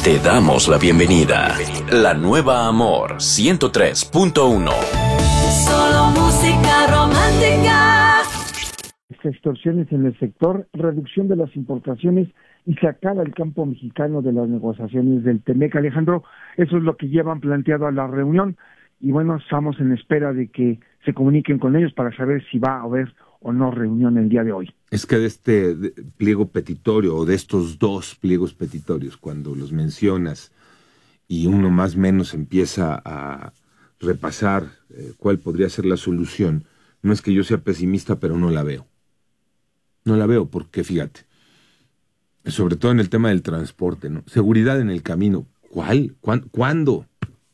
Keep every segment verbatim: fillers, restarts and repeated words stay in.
Te damos la bienvenida. La nueva Amor ciento tres punto uno. Solo música romántica. Extorsiones en el sector, reducción de las importaciones y sacar al campo mexicano de las negociaciones del T-M E C. Alejandro, eso es lo que llevan planteado a la reunión y bueno, estamos en espera de que se comuniquen con ellos para saber si va a haber o no reunión el día de hoy. Es que de este pliego petitorio o de estos dos pliegos petitorios, cuando los mencionas y uno más o menos empieza a repasar eh, cuál podría ser la solución, no es que yo sea pesimista, pero no la veo. No la veo porque, fíjate, sobre todo en el tema del transporte, ¿no? Seguridad en el camino. ¿Cuál? ¿Cuándo? ¿Cuándo?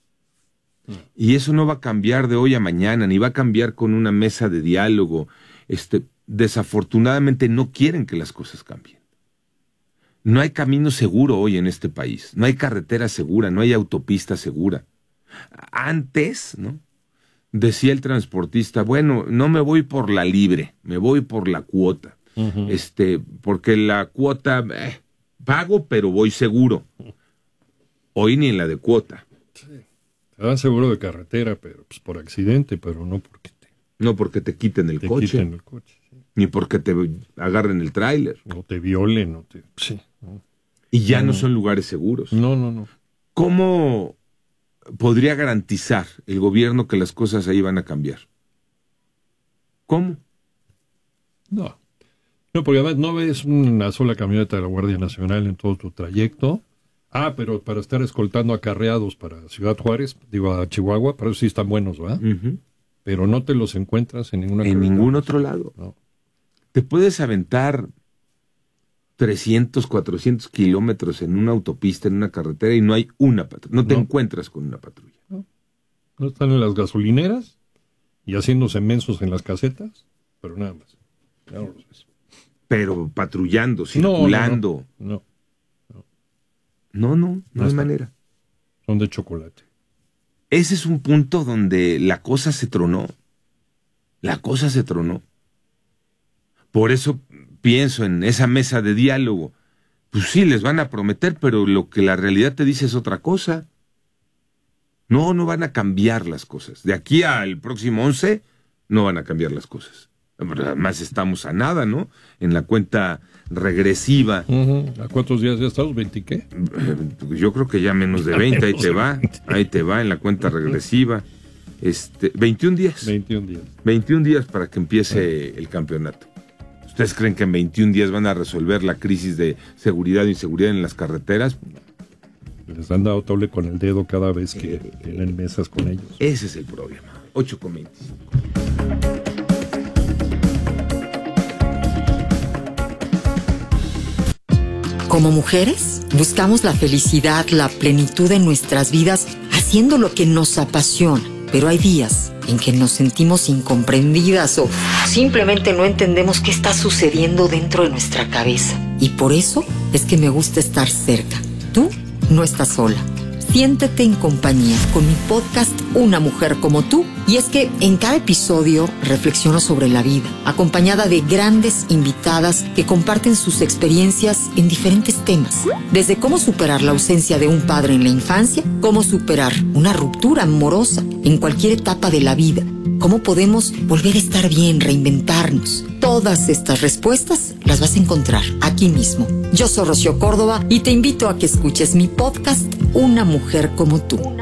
Y eso no va a cambiar de hoy a mañana, ni va a cambiar con una mesa de diálogo. Este, desafortunadamente no quieren que las cosas cambien. No hay camino seguro hoy en este país. No hay carretera segura, no hay autopista segura. Antes, ¿no? Decía el transportista, bueno, no me voy por la libre, me voy por la cuota. Uh-huh. Este, porque la cuota, eh, pago, pero voy seguro. Hoy ni en la de cuota. Sí. Te dan seguro de carretera, pero pues por accidente, pero no porque te... No porque te quiten el te coche. Quiten el coche, sí. Ni porque te agarren el tráiler. O te violen, o te... Sí. No. Y ya no. no son lugares seguros. No, no, no. ¿Cómo podría garantizar el gobierno que las cosas ahí van a cambiar? ¿Cómo? No. No, porque además no ves una sola camioneta de la Guardia Nacional en todo tu trayecto. Ah, pero para estar escoltando acarreados para Ciudad Juárez, digo a Chihuahua, para eso sí están buenos, ¿verdad? Uh-huh. Pero no te los encuentras en ninguna En carretera. Ningún otro lado. No. Te puedes aventar trescientos, cuatrocientos kilómetros en una autopista, en una carretera, y no hay una patrulla. No te no. encuentras con una patrulla. No. No están en las gasolineras y haciéndose mensos en las casetas, pero nada más. Ya no los ves. Pero patrullando, circulando. No, no, no. No, no, no, no hay manera. Son de chocolate. Ese es un punto donde la cosa se tronó. La cosa se tronó. Por eso pienso en esa mesa de diálogo. Pues sí, les van a prometer, pero lo que la realidad te dice es otra cosa. No, no van a cambiar las cosas. De aquí al próximo once, no van a cambiar las cosas. Además estamos a nada, ¿no? En la cuenta regresiva. Uh-huh. ¿A cuántos días ya estamos? ¿veinte qué? Yo creo que ya menos de veinte, ahí te va. Ahí te va en la cuenta regresiva. Este, veintiún días. veintiún días. veintiún días para que empiece el campeonato. ¿Ustedes creen que en veintiún días van a resolver la crisis de seguridad e inseguridad en las carreteras? Les han dado doble con el dedo cada vez que eh, tienen mesas con ellos. Ese es el problema. ocho con veinticinco. Como mujeres, buscamos la felicidad, la plenitud en nuestras vidas, haciendo lo que nos apasiona. Pero hay días en que nos sentimos incomprendidas o simplemente no entendemos qué está sucediendo dentro de nuestra cabeza. Y por eso es que me gusta estar cerca. Tú no estás sola. Siéntete en compañía con mi podcast Una Mujer Como Tú. Y es que en cada episodio reflexiono sobre la vida, acompañada de grandes invitadas que comparten sus experiencias en diferentes temas. Desde cómo superar la ausencia de un padre en la infancia, cómo superar una ruptura amorosa en cualquier etapa de la vida, cómo podemos volver a estar bien, reinventarnos. Todas estas respuestas las vas a encontrar aquí mismo. Yo soy Rocío Córdoba y te invito a que escuches mi podcast Una Mujer Como Tú.